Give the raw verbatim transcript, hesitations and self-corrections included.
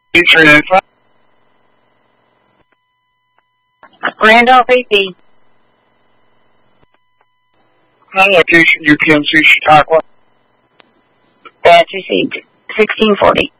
three nine five. Randolph A P. On location, U P M C Chautauqua. Badge received. sixteen forty.